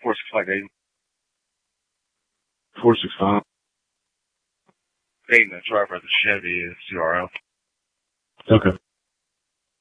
465 Aiden. 465. Aiden, the driver of the Chevy is CRL. Okay.